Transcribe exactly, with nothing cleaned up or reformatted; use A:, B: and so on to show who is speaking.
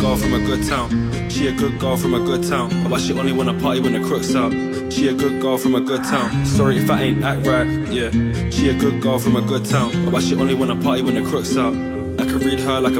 A: girl from a good town. She a good girl from a good town. But she only wanna party when the crook's out. She a good girl from a good town. Sorry if I ain't act right, yeah. She a good girl from a good town. But she only wanna party when the crook's out. I can read her like a